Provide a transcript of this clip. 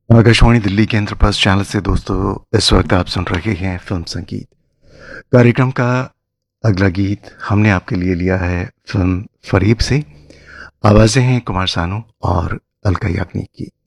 आकाशवाणी दिल्ली के इंद्रप्रस्थ चैनल से दोस्तों इस वक्त आप सुन रहे हैं फिल्म संगीत कार्यक्रम का अगला गीत हमने आपके लिए लिया है फिल्म फरीब से। आवाज़ें हैं कुमार सानू और अलका याग्निक की।